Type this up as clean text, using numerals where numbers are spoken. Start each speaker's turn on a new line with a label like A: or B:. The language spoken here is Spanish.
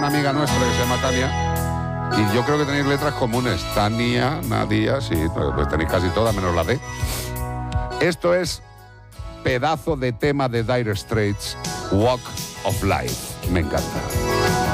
A: Una amiga nuestra que se llama Tania, y yo creo que tenéis letras comunes. Tania, Nadia, sí, pues tenéis casi todas menos la D. Esto es pedazo de tema de Dire Straits, Walk of Life. Me encanta.